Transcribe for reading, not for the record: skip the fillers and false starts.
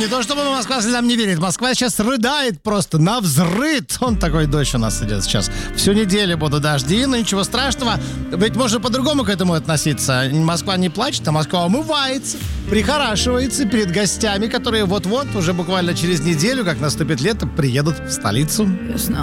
не то чтобы Москва слезам не верит. Москва сейчас рыдает просто навзрыд. Он такой дождь у нас идет сейчас. Всю неделю будут дожди, но ничего страшного. Ведь можно по-другому к этому относиться. Москва не плачет, а Москва умывается, прихорашивается перед гостями, которые вот-вот, уже буквально через неделю, как наступит лето, приедут в столицу.